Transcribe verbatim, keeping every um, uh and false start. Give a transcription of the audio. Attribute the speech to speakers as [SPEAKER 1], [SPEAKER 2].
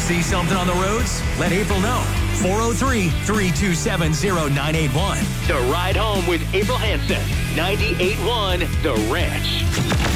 [SPEAKER 1] See something on the roads? Let April know. four oh three, three two seven, oh nine eight one.
[SPEAKER 2] The Ride Home with April Hansen. ninety-eight point one The Ranch.